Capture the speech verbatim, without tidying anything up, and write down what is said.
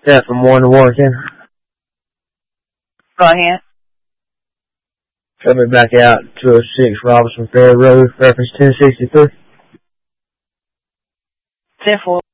Yeah, from one to one again. Go ahead. Coming back out, two oh six Robinson Fair Road, reference ten sixty-three. ten four.